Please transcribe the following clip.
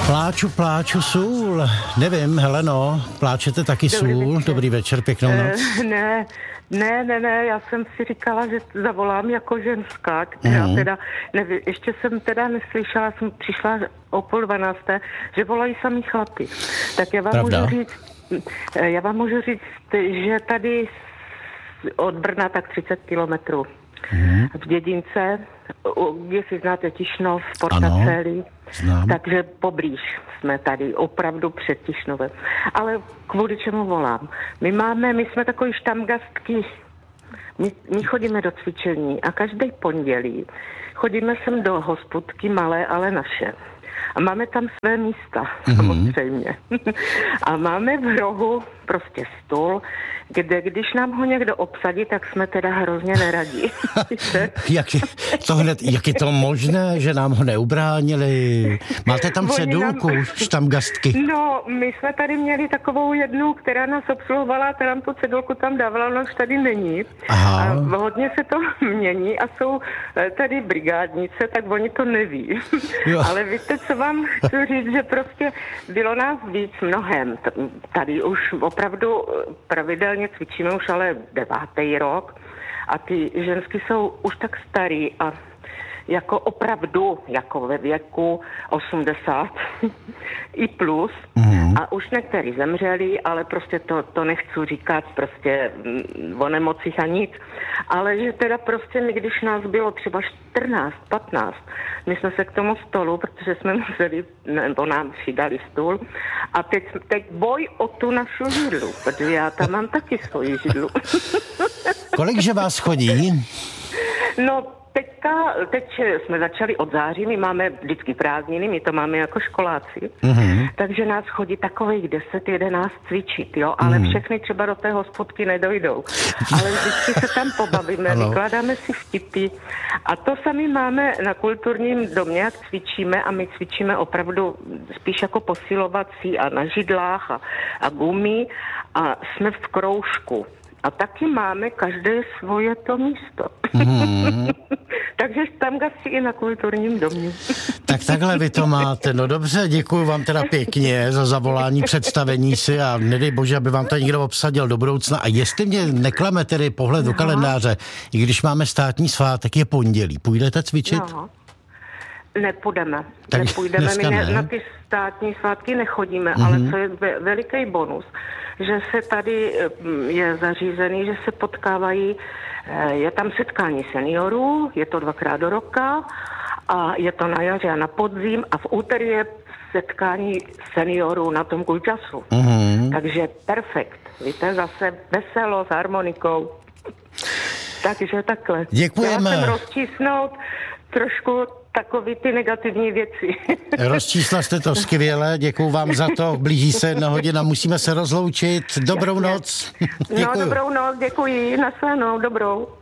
Pláču sůl. Nevím, Heleno, pláčete taky sůl? Dobrý večer, pěknou noc. Ne, já jsem si říkala, že zavolám jako ženská, která teda, nevím, ještě jsem teda neslyšela, jsem přišla o 11:30, že volají samý chlapi. Tak já vám můžu říct, že tady od Brna tak 30 kilometrů. V Dědince, jestli znáte Tišnov, Portaceli, takže poblíž jsme tady, opravdu před Tišnovem. Ale kvůli čemu volám? My jsme takový štamgastky, my chodíme do cvičení a každý pondělí chodíme sem do hospodky malé, ale naše. A máme tam své místa, samozřejmě. A máme v rohu prostě stůl, když nám ho někdo obsadí, tak jsme teda hrozně neradí. Jak je to možné, že nám ho neubránili? Máte tam cedulku, štamgastky? No, my jsme tady měli takovou jednu, která nás obsluhovala, která nám tu cedulku tam dávala, ona už tady není. Aha. A hodně se to mění a jsou tady brigádnice, tak oni to neví. Ale víte, co vám chci říct, že prostě bylo nás víc mnohem. Tady už opravdu pravidelně cvičíme už ale 9. rok a ty žensky jsou už tak starý a jako opravdu, jako ve věku 80 i plus. A už někteří zemřeli, ale prostě to nechci říkat prostě o nemocích a nic. Ale že teda prostě my, když nás bylo třeba 14, 15, my jsme se k tomu stolu, protože jsme museli, nebo nám přidali stůl a teď boj o tu našu židlu, protože já tam mám taky svoji židlu. Kolikže vás chodí? No, teď jsme začali od září, my máme vždycky prázdniny, my to máme jako školáci, takže nás chodí takových 10-11 cvičit, jo, ale všechny třeba do té hospodky nedojdou. Ale vždycky se tam pobavíme, vykládáme si vtipy a to sami máme na kulturním domě, jak cvičíme a my cvičíme opravdu spíš jako posilovací a na židlách a gumy a jsme v kroužku. A taky máme každé svoje to místo. Takže tam gasti i na kulturním domě. Tak takhle vy to máte. No dobře, děkuju vám teda pěkně za zavolání, představení si a nedej bože, aby vám to někdo obsadil do budoucna. A jestli mě neklame tedy pohled do kalendáře, i když máme státní svátek, je pondělí. Půjdete cvičit? No. Nepůjdeme. My na ty státní svátky nechodíme, ale co je veliký bonus, že se tady je zařízený, že se potkávají, je tam setkání seniorů, je to 2krát do roka a je to na jaře a na podzim a v úterý je setkání seniorů na tom Kulčasu. Takže perfekt. Víte, zase veselo s harmonikou. Takže takhle. Děkujeme. Já jsem rozčísnout trošku takový ty negativní věci. Rozčísla jste to skvěle, děkuju vám za to. Blíží se 1:00, musíme se rozloučit. Dobrou noc. No, dobrou noc, děkuji. Naschledanou, dobrou.